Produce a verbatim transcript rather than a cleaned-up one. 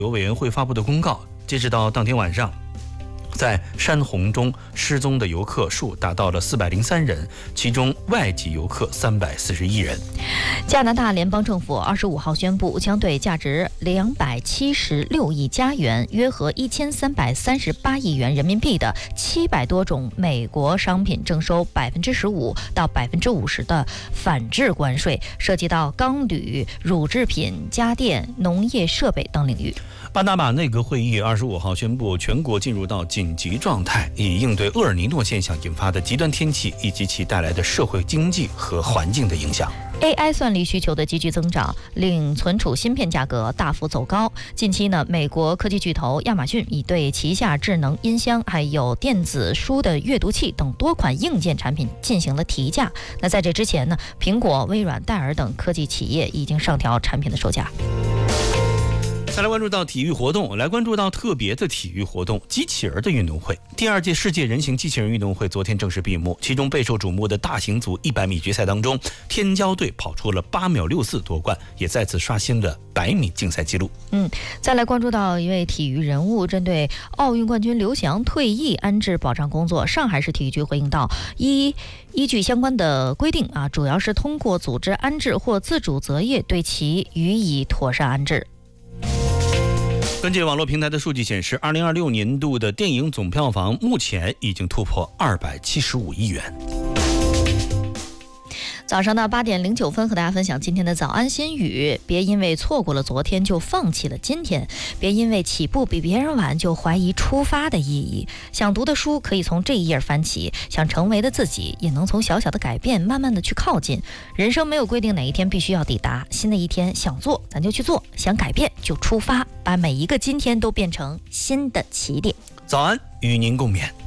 游委员会发布的公告，截止到当天晚上，在山洪中失踪的游客数达到了四百零三人，其中外籍游客三百四十一人。 加拿大联邦政府二十五号宣布，将对价值两百七十六亿加元（约合一千三百三十八亿元人民币）的七百多种美国商品征收百分之十五到百分之五十的反制关税，涉及到钢铝、乳制品、家电、农业设备等领域。 巴拿马内阁会议二十五号宣布，全国进入到紧急状态，以应对厄尔尼诺现象引发的极端天气以及其带来的社会经济和环境的影响。 A I 算力需求的急剧增长，令存储芯片价格大幅走高。近期呢，美国科技巨头亚马逊已对旗下智能音箱、还有电子书的阅读器等多款硬件产品进行了提价。那在这之前呢，苹果、微软、戴尔等科技企业已经上调产品的售价。 再来关注到体育活动，来关注到特别的体育活动——机器人的运动会。第二届世界人形机器人运动会昨天正式闭幕，其中备受瞩目的大型组一百米决赛当中，天骄队跑出了八秒六四夺冠，也再次刷新了百米竞赛纪录。 嗯，再来关注到一位体育人物，针对奥运冠军刘翔退役安置保障工作，上海市体育局回应到，依依据相关的规定啊，主要是通过组织安置或自主择业对其予以妥善安置。 根据网络平台的数据显示，二零二六年度的电影总票房目前已经突破二百七十五亿元。 早上的八点零九分，和大家分享今天的早安心语。别因为错过了昨天就放弃了今天，别因为起步比别人晚就怀疑出发的意义。想读的书可以从这一页翻起，想成为的自己也能从小小的改变慢慢的去靠近。人生没有规定哪一天必须要抵达，新的一天想做咱就去做，想改变就出发，把每一个今天都变成新的起点。 早安，与您共勉。